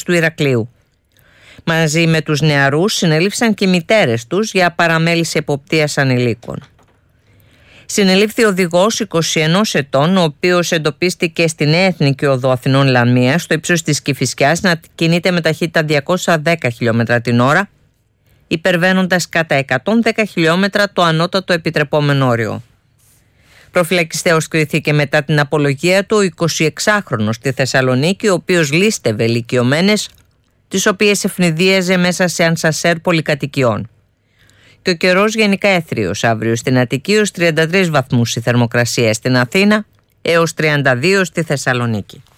του Ηρακλείου. Μαζί με τους νεαρούς συνελήφθησαν και οι μητέρες τους για παραμέληση εποπτείας ανηλίκων. Συνελήφθη οδηγός 21 ετών, ο οποίος εντοπίστηκε στην Νέα Εθνική Οδό Αθηνών Λαμίας, στο ύψος της Κηφισιάς, να κινείται με ταχύτητα 210 χιλιόμετρα την ώρα, υπερβαίνοντας κατά 110 χιλιόμετρα το ανώτατο επιτρεπόμενο όριο. Προφυλακιστέως κρίθηκε μετά την απολογία του ο 26χρονος στη Θεσσαλονίκη, ο οποίος λίστευε ηλικιωμένες, τις οποίες ευνηδίαζε μέσα σε ανσασέρ πολυκατοικιών. Και ο καιρός γενικά έθριος αύριο στην Αττική, ως 33 βαθμούς η θερμοκρασία στην Αθήνα, έως 32 στη Θεσσαλονίκη.